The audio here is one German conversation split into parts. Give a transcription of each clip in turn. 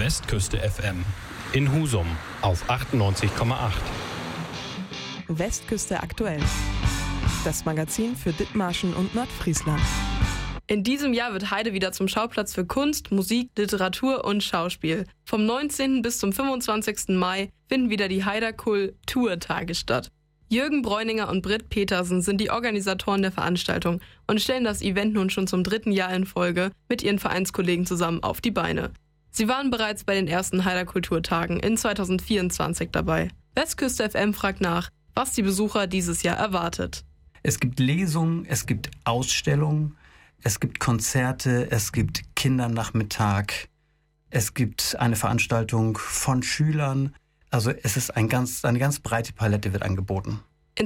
Westküste FM in Husum auf 98,8. Westküste aktuell. Das Magazin für Dithmarschen und Nordfriesland. In diesem Jahr wird Heide wieder zum Schauplatz für Kunst, Musik, Literatur und Schauspiel. Vom 19. bis zum 25. Mai finden wieder die Heider Kulturtage statt. Jürgen Bräuninger und Britt Petersen sind die Organisatoren der Veranstaltung und stellen das Event nun schon zum 3. Jahr in Folge mit ihren Vereinskollegen zusammen auf die Beine. Sie waren bereits bei den ersten Heider Kulturtagen in 2024 dabei. Westküste FM fragt nach, was die Besucher dieses Jahr erwartet. Es gibt Lesungen, es gibt Ausstellungen, es gibt Konzerte, es gibt Kindernachmittag, es gibt eine Veranstaltung von Schülern. Also es ist eine ganz breite Palette wird angeboten. In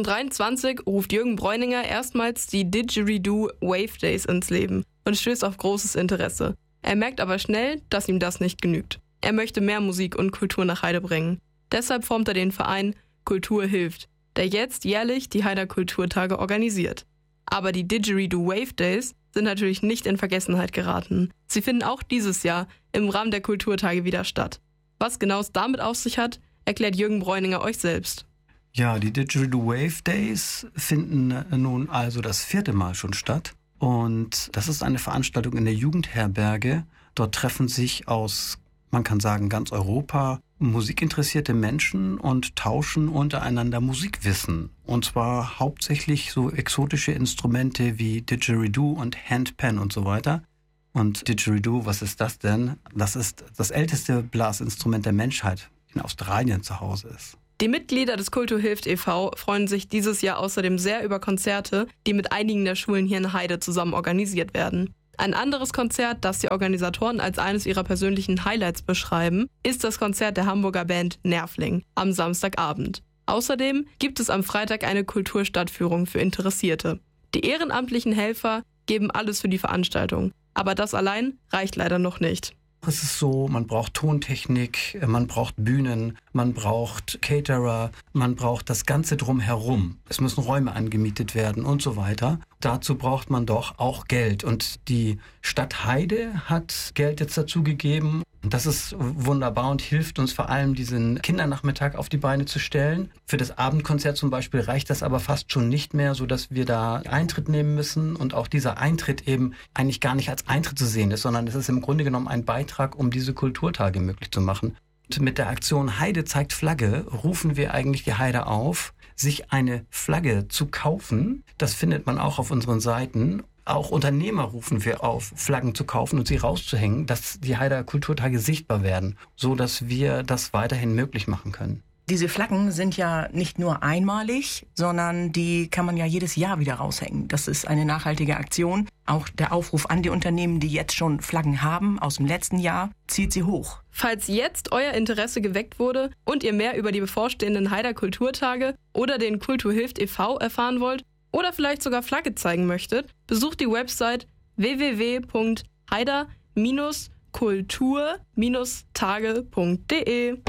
2023 ruft Jürgen Bräuninger erstmals die Didgeridoo Wave Days ins Leben und stößt auf großes Interesse. Er merkt aber schnell, dass ihm das nicht genügt. Er möchte mehr Musik und Kultur nach Heide bringen. Deshalb formt er den Verein Kultur hilft, der jetzt jährlich die Heider Kulturtage organisiert. Aber die Didgeridoo Wave Days sind natürlich nicht in Vergessenheit geraten. Sie finden auch dieses Jahr im Rahmen der Kulturtage wieder statt. Was genau es damit auf sich hat, erklärt Jürgen Bräuninger euch selbst. Ja, die Didgeridoo Wave Days finden nun also das 4. Mal schon statt. Und das ist eine Veranstaltung in der Jugendherberge. Dort treffen sich aus, man kann sagen, ganz Europa musikinteressierte Menschen und tauschen untereinander Musikwissen. Und zwar hauptsächlich so exotische Instrumente wie Didgeridoo und Handpan und so weiter. Und Didgeridoo, was ist das denn? Das ist das älteste Blasinstrument der Menschheit, in Australien zu Hause ist. Die Mitglieder des Kultur hilft e.V. freuen sich dieses Jahr außerdem sehr über Konzerte, die mit einigen der Schulen hier in Heide zusammen organisiert werden. Ein anderes Konzert, das die Organisatoren als eines ihrer persönlichen Highlights beschreiben, ist das Konzert der Hamburger Band Nervling am Samstagabend. Außerdem gibt es am Freitag eine Kulturstadtführung für Interessierte. Die ehrenamtlichen Helfer geben alles für die Veranstaltung. Aber das allein reicht leider noch nicht. Es ist so, man braucht Tontechnik, man braucht Bühnen, man braucht Caterer, man braucht das Ganze drumherum. Es müssen Räume angemietet werden und so weiter. Dazu braucht man doch auch Geld. Und die Stadt Heide hat Geld jetzt dazu gegeben. Das ist wunderbar und hilft uns vor allem, diesen Kindernachmittag auf die Beine zu stellen. Für das Abendkonzert zum Beispiel reicht das aber fast schon nicht mehr, sodass wir da Eintritt nehmen müssen und auch dieser Eintritt eben eigentlich gar nicht als Eintritt zu sehen ist, sondern es ist im Grunde genommen ein Beitrag, um diese Kulturtage möglich zu machen. Und mit der Aktion Heide zeigt Flagge rufen wir eigentlich die Heider auf, sich eine Flagge zu kaufen. Das findet man auch auf unseren Seiten. Auch Unternehmer rufen wir auf, Flaggen zu kaufen und sie rauszuhängen, dass die Heider Kulturtage sichtbar werden, so dass wir das weiterhin möglich machen können. Diese Flaggen sind ja nicht nur einmalig, sondern die kann man ja jedes Jahr wieder raushängen. Das ist eine nachhaltige Aktion. Auch der Aufruf an die Unternehmen, die jetzt schon Flaggen haben aus dem letzten Jahr, zieht sie hoch. Falls jetzt euer Interesse geweckt wurde und ihr mehr über die bevorstehenden Heider Kulturtage oder den Kultur hilft e.V. erfahren wollt oder vielleicht sogar Flagge zeigen möchtet, besucht die Website www.heider-kultur-tage.de.